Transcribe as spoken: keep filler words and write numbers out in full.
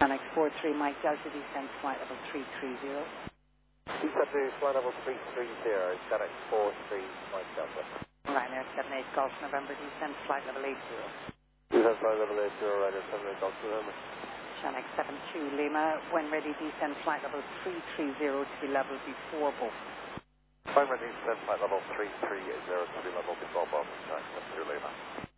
Phoenix four three, Mike Delta, descend flight level three three zero. Descend to flight level three three zero, Phoenix four three, Mike Delta. Ryanair seven eight Golf November, descend flight level eight zero. Descend flight level eight zero, Ryanair seven eight Golf November. Phoenix seven two Lima, when ready, descend flight level three three zero to be level before both. When ready, descend flight level three three zero to be level before both, Phoenix seven two Lima.